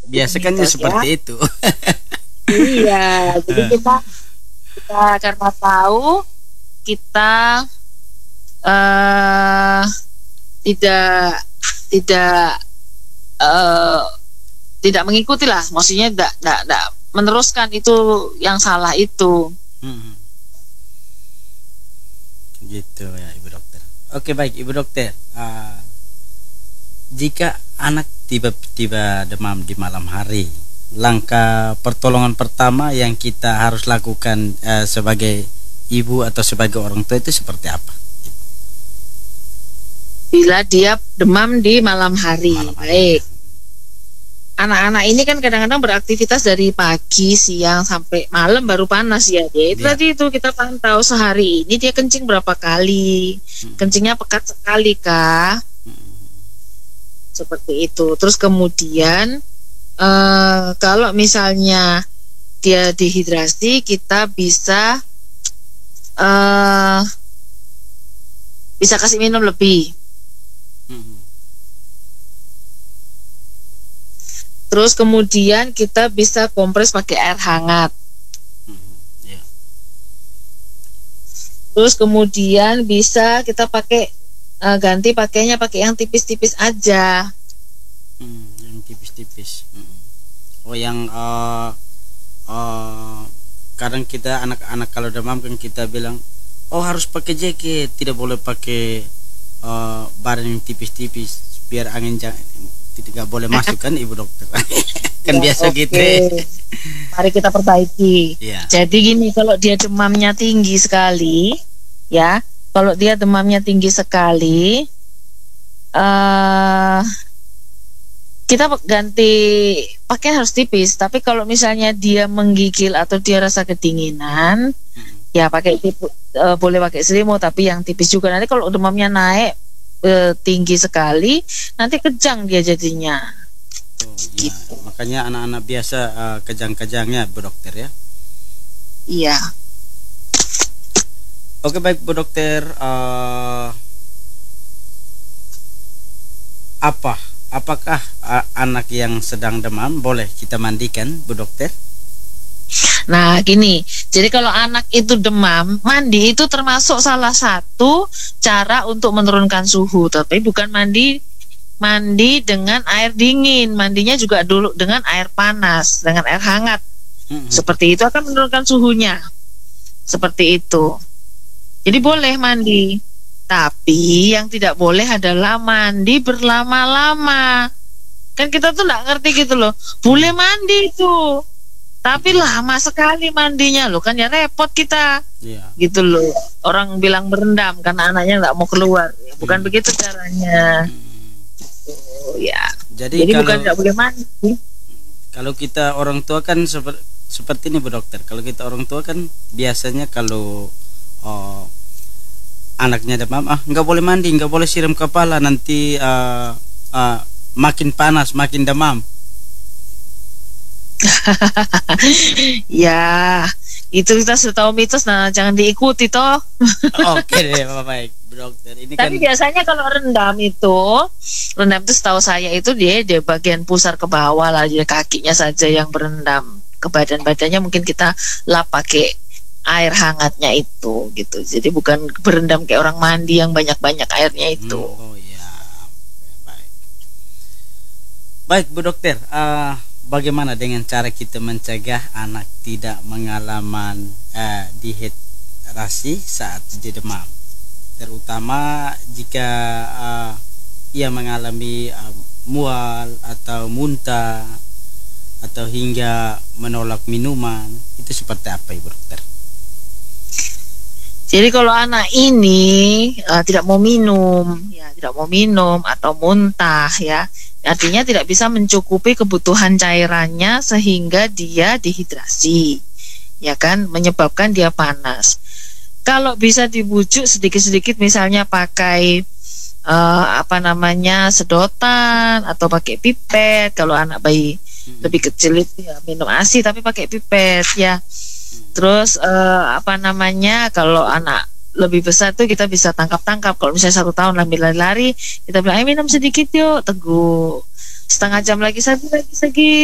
Biasa kan mitos ya. seperti itu. Iya, jadi kita karena tahu kita eh tidak tidak eh tidak mengikuti lah, maksudnya tidak meneruskan itu yang salah itu. Hmm, gitu ya Ibu Dokter. Oke baik Ibu Dokter. Jika anak tiba-tiba demam di malam hari, langkah pertolongan pertama yang kita harus lakukan sebagai ibu atau sebagai orang tua itu seperti apa? Bila dia demam di malam hari, Malam hari. baik. Anak-anak ini kan kadang-kadang beraktivitas dari pagi, siang sampai malam baru panas ya dia. Itu Iya. tadi itu kita pantau sehari ini dia kencing berapa kali, kencingnya pekat sekali kah? Seperti itu. Terus kemudian kalau misalnya dia dehidrasi, kita eh, bisa kasih minum lebih. Hmm, Terus kemudian kita bisa kompres pakai air hangat. iya. Terus kemudian bisa kita pakai ganti pakainya pakai yang tipis-tipis aja. Yang tipis-tipis. Oh yang kadang kita anak-anak kalau demam kan kita bilang, oh harus pakai jaket, tidak boleh pakai barang yang tipis-tipis biar angin tidak boleh masuk kan Ibu Dokter. Kan Ya, biasa oke. gitu. Mari kita perbaiki. Iya. Jadi gini, kalau dia demamnya tinggi sekali, ya, kalau dia demamnya tinggi sekali, kita ganti pakaian harus tipis. Tapi kalau misalnya dia menggigil atau dia rasa kedinginan, ya boleh pakai selimut, tapi yang tipis juga. Nanti kalau demamnya naik tinggi sekali, nanti kejang dia jadinya. Oh, iya. Makanya anak-anak biasa kejang-kejangnya Bu Dokter ya. Iya. Oke baik Bu Dokter, apakah anak yang sedang demam boleh kita mandikan Bu Dokter? Nah, gini. Jadi kalau anak itu demam, mandi itu termasuk salah satu cara untuk menurunkan suhu, tapi bukan mandi dengan air dingin. Mandinya juga dulu dengan air panas, dengan air hangat. Seperti itu akan menurunkan suhunya. Seperti itu. Jadi boleh mandi. Tapi yang tidak boleh adalah mandi berlama-lama. Kan kita tuh nggak ngerti gitu loh. Boleh mandi itu, tapi lama sekali mandinya loh, kan ya repot kita. Iya. Gitu loh. Orang bilang berendam karena anaknya nggak mau keluar. Ya, bukan begitu caranya. Oh, ya. Jadi bukan nggak boleh mandi. kalau kita orang tua kan seperti ini Bu Dokter. Kalau kita orang tua kan biasanya kalau anaknya demam, nggak boleh mandi, nggak boleh siram kepala, nanti makin panas, makin demam. Ya, itu kita sudah tahu mitos, nah jangan diikuti toh. Oke deh, baik Bu Dokter. Ini kan Tapi biasanya kalau rendam itu setahu saya itu dia di bagian pusar ke bawah lah, jadi kakinya saja yang berendam. Ke badannya mungkin kita lap pakai air hangatnya itu gitu. Jadi bukan berendam kayak orang mandi yang banyak-banyak airnya itu. oh ya, baik. Baik Bu Dokter, bagaimana dengan cara kita mencegah anak tidak mengalami dehidrasi saat dia demam, terutama jika ia mengalami mual atau muntah atau hingga menolak minuman, itu seperti apa Ibu Dokter? Jadi kalau anak ini tidak mau minum, ya tidak mau minum atau muntah, ya artinya tidak bisa mencukupi kebutuhan cairannya sehingga dia dehidrasi, ya kan, menyebabkan dia panas. Kalau bisa dibujuk sedikit-sedikit, misalnya pakai sedotan atau pakai pipet. Kalau anak bayi lebih kecil itu ya minum ASI tapi pakai pipet ya. Terus kalau anak lebih besar tuh kita bisa tangkap-tangkap. Kalau misalnya 1 tahun lari-lari, kita bilang ayo minum sedikit yuk, teguh, setengah jam lagi, satu lagi